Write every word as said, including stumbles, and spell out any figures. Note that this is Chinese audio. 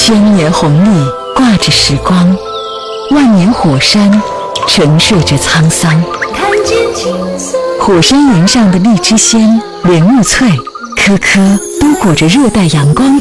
千年红利挂着时光，万年火山沉睡着沧桑。 看见青色火山岩上的荔枝鲜、莲雾脆，颗颗都裹着热带阳光。